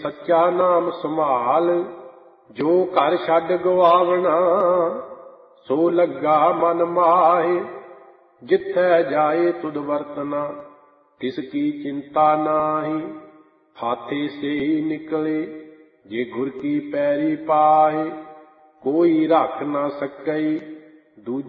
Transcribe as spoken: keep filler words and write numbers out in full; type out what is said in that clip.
ਸੱਚਾ ਨਾਮ ਸੰਭਾਲ, ਜੋ ਘਰ ਛੱਡ ਗਵਾਵਣਾ, ਸੋ ਲੱਗਾ ਮਨ ਮਾਹੇ। ਜਿੱਥੈ ਜਾਏ ਤੁਧ ਵਰਤਨਾ, ਤਿਸ ਕੀ ਚਿੰਤਾ ਨਾਹੀ। ਹਾਥੇ ਸੇ ਨਿਕਲੇ, ਜੇ ਗੁਰ ਕੀ ਪੈਰੀ ਪਾਹੇ। ਕੋਈ ਰੱਖ ਨਾ ਸਕਈ, ਦੂਜੇ